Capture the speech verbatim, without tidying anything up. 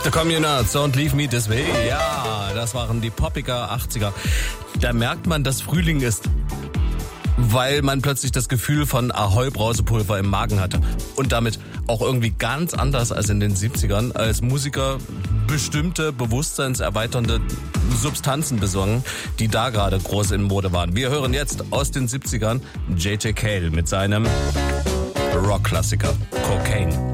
The Communards, Don't Leave Me This Way. Ja, das waren die poppiger achtziger. Da merkt man, dass Frühling ist, weil man plötzlich das Gefühl von Ahoi-Brausepulver im Magen hatte. Und damit auch irgendwie ganz anders als in den siebzigern, als Musiker bestimmte bewusstseinserweiternde Substanzen besorgen, die da gerade groß in Mode waren. Wir hören jetzt aus den siebzigern J J Cale mit seinem Rockklassiker Cocaine.